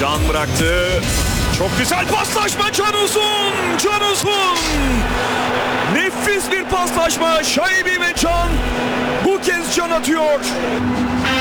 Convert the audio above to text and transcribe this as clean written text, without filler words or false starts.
Can bıraktı. Çok güzel paslaşma, Can Uzun. Can Uzun. Nefis bir paslaşma. Şaibi ve Can bu kez Can atıyor.